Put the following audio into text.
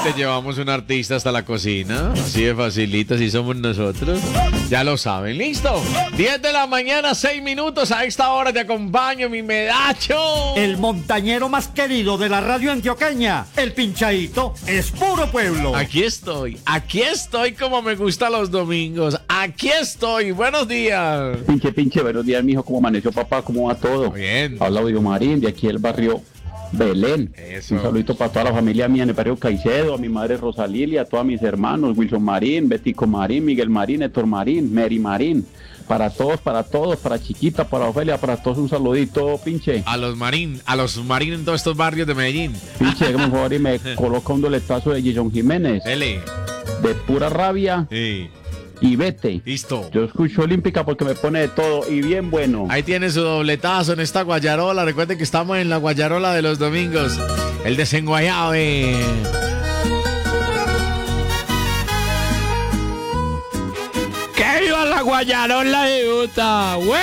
Te llevamos un artista hasta la cocina. Así de facilito, así somos nosotros. Ya lo saben, ¿listo? 10 de la mañana, 6 minutos. A esta hora te acompaño, mi medacho. El montañero más querido de la radio antioqueña, el Pinchadito, es puro pueblo. Aquí estoy como me gusta los domingos. Aquí estoy, buenos días. Pinche, buenos días, mijo. ¿Cómo amaneció, papá? ¿Cómo va todo? Bien. Habla Odio Marín, de aquí el barrio Belén. Eso. Un saludito para toda la familia mía en el barrio Caicedo, a mi madre Rosalilia, a todos mis hermanos, Wilson Marín, Betico Marín, Miguel Marín, Héctor Marín, Mary Marín. Para todos, para Chiquita, para Ofelia, para todos un saludito, pinche. A los marín en todos estos barrios de Medellín. Pinche, hágame un favor y me coloca un doletazo de Jason Jiménez. Dele. De pura rabia. Sí. Y vete. Listo. Yo escucho Olímpica porque me pone de todo y bien bueno. Ahí tiene su dobletazo en esta guayarola. Recuerden que estamos en la guayarola de los domingos. El desenguayabe. ¡Que viva la guayarola de Utah!